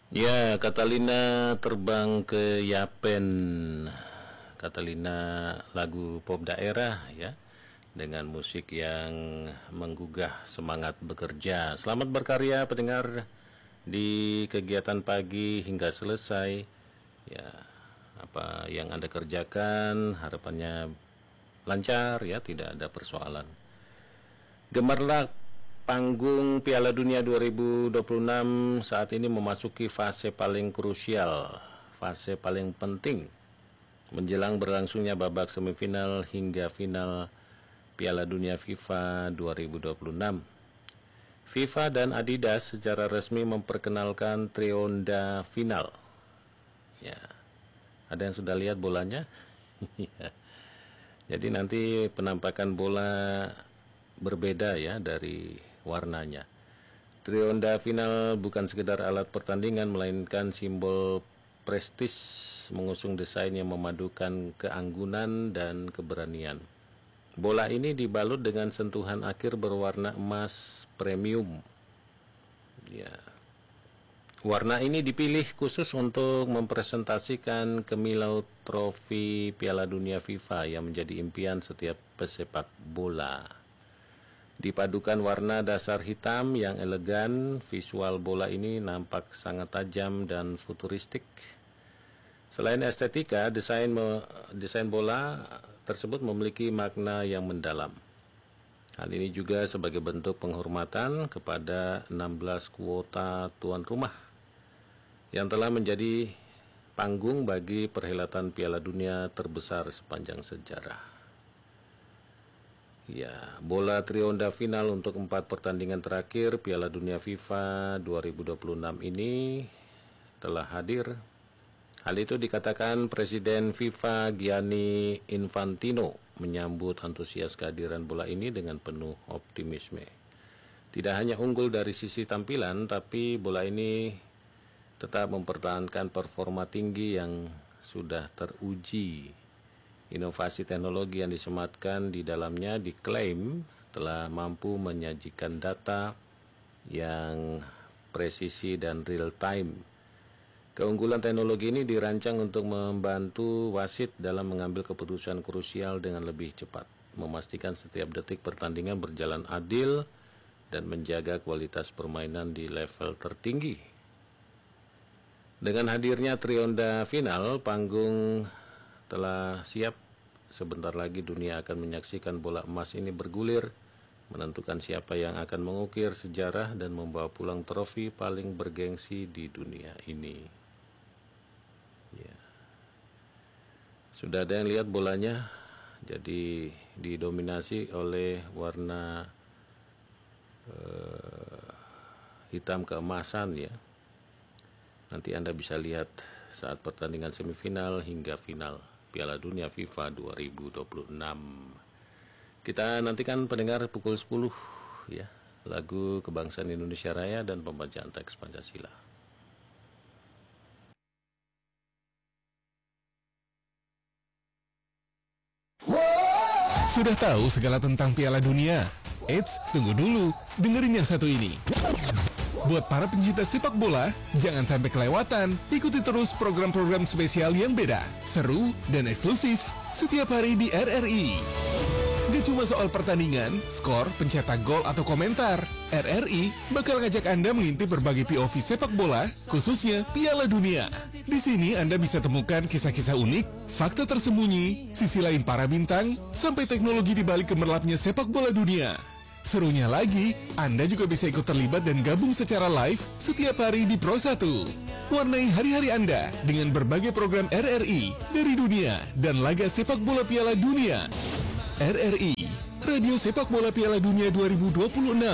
Ya, Catalina terbang ke Yapen. Catalina lagu pop daerah ya, dengan musik yang menggugah semangat bekerja. Selamat berkarya pendengar di kegiatan pagi hingga selesai. Ya, apa yang Anda kerjakan harapannya lancar ya, tidak ada persoalan. Gemerlap panggung Piala Dunia 2026 saat ini memasuki fase paling krusial, fase paling penting menjelang berlangsungnya babak semifinal hingga final Piala Dunia FIFA 2026. FIFA dan Adidas secara resmi memperkenalkan Trionda final. Ya, ada yang sudah lihat bolanya? Jadi nanti penampakan bola berbeda ya dari warnanya. Trionda final bukan sekedar alat pertandingan, melainkan simbol prestis mengusung desain yang memadukan keanggunan dan keberanian. Bola ini dibalut dengan sentuhan akhir berwarna emas premium. Ya. Warna ini dipilih khusus untuk mempresentasikan kemilau trofi Piala Dunia FIFA yang menjadi impian setiap pesepak bola. Dipadukan warna dasar hitam yang elegan, visual bola ini nampak sangat tajam dan futuristik. Selain estetika, desain bola tersebut memiliki makna yang mendalam. Hal ini juga sebagai bentuk penghormatan kepada 16 kuota tuan rumah yang telah menjadi panggung bagi perhelatan Piala Dunia terbesar sepanjang sejarah. Ya, bola Trionda final untuk 4 pertandingan terakhir Piala Dunia FIFA 2026 ini telah hadir. Hal itu dikatakan Presiden FIFA Gianni Infantino menyambut antusias kehadiran bola ini dengan penuh optimisme. Tidak hanya unggul dari sisi tampilan, tapi bola ini tetap mempertahankan performa tinggi yang sudah teruji. Inovasi teknologi yang disematkan di dalamnya diklaim telah mampu menyajikan data yang presisi dan real time. Keunggulan teknologi ini dirancang untuk membantu wasit dalam mengambil keputusan krusial dengan lebih cepat, memastikan setiap detik pertandingan berjalan adil dan menjaga kualitas permainan di level tertinggi. Dengan hadirnya Trionda final, panggung telah siap. Sebentar lagi dunia akan menyaksikan bola emas ini bergulir, menentukan siapa yang akan mengukir sejarah dan membawa pulang trofi paling bergengsi di dunia ini. Ya. Sudah ada yang lihat bolanya? Jadi didominasi oleh warna hitam keemasan ya. Nanti Anda bisa lihat saat pertandingan semifinal hingga final Piala Dunia FIFA 2026. Kita nantikan pendengar pukul 10 ya, lagu Kebangsaan Indonesia Raya dan pembacaan teks Pancasila. Sudah tahu segala tentang Piala Dunia? Eits, tunggu dulu, dengerin yang satu ini. Buat para pencinta sepak bola, jangan sampai kelewatan. Ikuti terus program-program spesial yang beda, seru, dan eksklusif setiap hari di RRI. Gak cuma soal pertandingan, skor, pencetak gol, atau komentar. RRI bakal ngajak Anda mengintip berbagai POV sepak bola, khususnya Piala Dunia. Di sini Anda bisa temukan kisah-kisah unik, fakta tersembunyi, sisi lain para bintang, sampai teknologi di balik gemerlapnya sepak bola dunia. Serunya lagi, Anda juga bisa ikut terlibat dan gabung secara live setiap hari di Pro 1. Warnai hari-hari Anda dengan berbagai program RRI dari dunia dan laga sepak bola Piala Dunia. RRI, Radio Sepak Bola Piala Dunia 2026.